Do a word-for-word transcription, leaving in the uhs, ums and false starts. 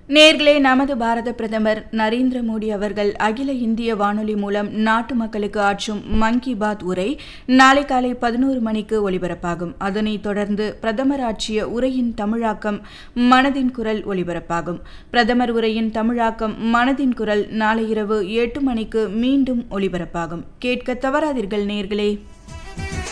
நேர்களே, நமது பாரத பிரதமர் நரேந்திர மோடி அவர்கள் அகில இந்திய வானொலி மூலம் நாட்டு மக்களுக்கு ஆற்றும் மன் கி பாத் உரை நாளை காலை பதினோரு மணிக்கு ஒலிபரப்பாகும். அதனைத் தொடர்ந்து பிரதமர் ஆற்றிய உரையின் தமிழாக்கம் மனதின் குரல் ஒலிபரப்பாகும். பிரதமர் உரையின் தமிழாக்கம் மனதின் குரல் நாளை இரவு எட்டு மணிக்கு மீண்டும் ஒலிபரப்பாகும். கேட்க தவறாதீர்கள் நேர்களே.